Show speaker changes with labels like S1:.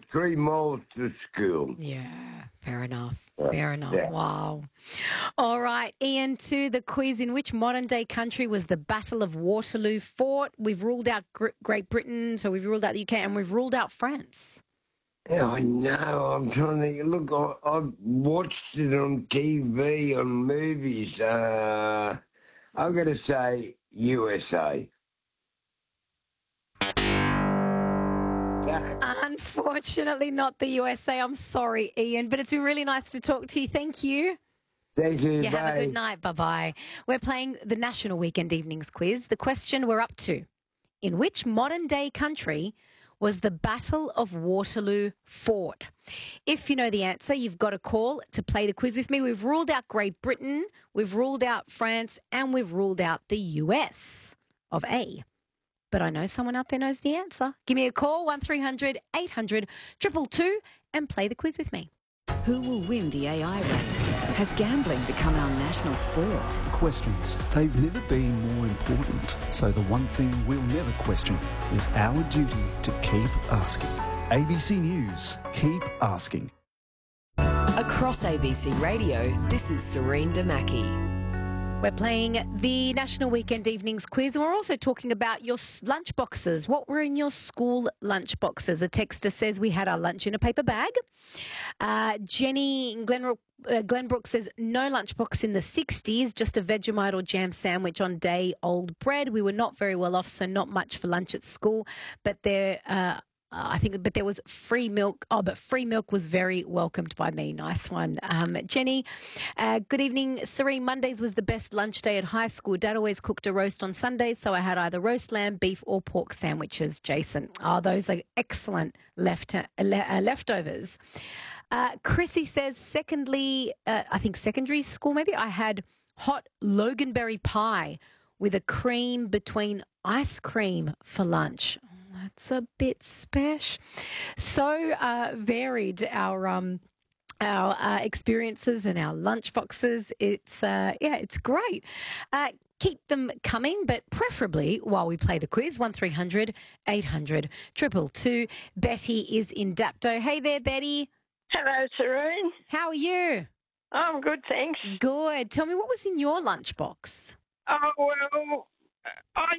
S1: 3 miles to school.
S2: Yeah, fair enough.
S1: Yeah,
S2: Fair enough.
S1: yeah.
S2: Wow. All right, Ian, to the quiz. In which modern-day country was the Battle of Waterloo fought? We've ruled out Great Britain, so we've ruled out the UK, and we've ruled out France.
S1: Yeah, I know. I'm trying to think. Look, I've watched it on TV, on movies. I'm going to say USA.
S2: Unfortunately, not the USA. I'm sorry, Ian, but it's been really nice to talk to you. Thank you.
S1: Thank you.
S2: You have a
S1: Bye.
S2: good night. Bye-bye. We're playing the National Weekend Evenings Quiz. The question we're up to: in which modern-day country was the Battle of Waterloo fought? If you know the answer, you've got a call to play the quiz with me. We've ruled out Great Britain, we've ruled out France, and we've ruled out the US of A. But I know someone out there knows the answer. Give me a call, 1300 800 222, and play the quiz with me.
S3: Who will win the AI race? Has gambling become our national sport?
S4: Questions. They've never been more important. So the one thing we'll never question is our duty to keep asking. ABC News. Keep asking.
S3: Across ABC Radio, this is Serene Damaki.
S2: We're playing the National Weekend Evenings Quiz, and we're also talking about your lunch boxes. What were in your school lunch boxes? A texter says we had our lunch in a paper bag. Jenny in Glenbrook says no lunchbox in the 60s, just a Vegemite or jam sandwich on day-old bread. We were not very well off, so not much for lunch at school, but there was free milk. Oh, but free milk was very welcomed by me. Nice one. Jenny, good evening. Serene, Mondays was the best lunch day at high school. Dad always cooked a roast on Sundays, so I had either roast lamb, beef or pork sandwiches, Jason. Oh, those are excellent leftovers. Chrissy says, secondary school maybe, I had hot Loganberry pie with a cream between ice cream for lunch. That's a bit special. So varied our experiences and our lunch boxes. It's great. Keep them coming, but preferably while we play the quiz. 1300 800 222. Betty is in Dapto. Hey there, Betty.
S5: Hello, Serene.
S2: How are you?
S5: I'm good, thanks.
S2: Good. Tell me, what was in your lunchbox?
S5: Oh, well, I